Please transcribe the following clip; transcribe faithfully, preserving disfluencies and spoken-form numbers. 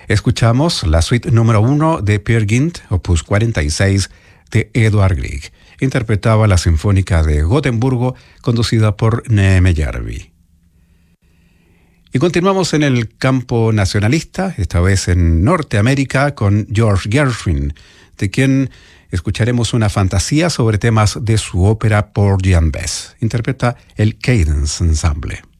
Escuchamos la suite número uno de Peer Gynt, opus cuarenta y seis, de Edvard Grieg. Interpretaba la Sinfónica de Gotemburgo, conducida por Neeme Järvi. Y continuamos en el campo nacionalista, esta vez en Norteamérica, con George Gershwin, de quien escucharemos una fantasía sobre temas de su ópera Porgy and Bess. Interpreta el Cadence Ensemble.